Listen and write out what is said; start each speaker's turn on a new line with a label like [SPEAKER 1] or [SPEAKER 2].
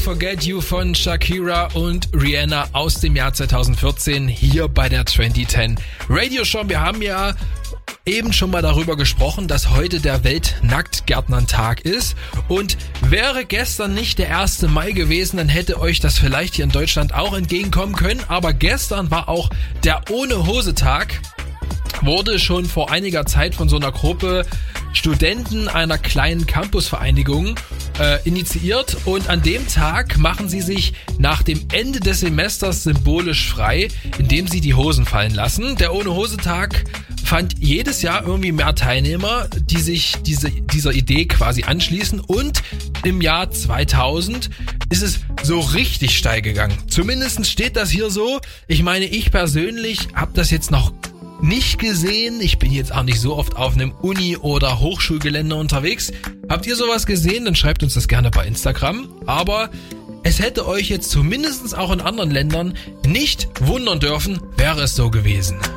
[SPEAKER 1] Forget You von Shakira und Rihanna aus dem Jahr 2014 hier bei der 2010 Radio Show. Wir haben ja eben schon mal darüber gesprochen, dass heute der Weltnacktgärtnertag ist, und wäre gestern nicht der 1. Mai gewesen, dann hätte euch das vielleicht hier in Deutschland auch entgegenkommen können, aber gestern war auch der Ohne-Hose-Tag. Wurde schon vor einiger Zeit von so einer Gruppe Studenten einer kleinen Campusvereinigung initiiert, und an dem Tag machen sie sich nach dem Ende des Semesters symbolisch frei, indem sie die Hosen fallen lassen. Der Ohne-Hose-Tag fand jedes Jahr irgendwie mehr Teilnehmer, die sich dieser Idee quasi anschließen, und im Jahr 2000 ist es so richtig steil gegangen. Zumindest steht das hier so. Ich meine, ich persönlich habe das jetzt noch nicht gesehen. Ich bin jetzt auch nicht so oft auf einem Uni- oder Hochschulgelände unterwegs. Habt ihr sowas gesehen? Dann schreibt uns das gerne bei Instagram. Aber es hätte euch jetzt zumindest auch in anderen Ländern nicht wundern dürfen, wäre es so gewesen.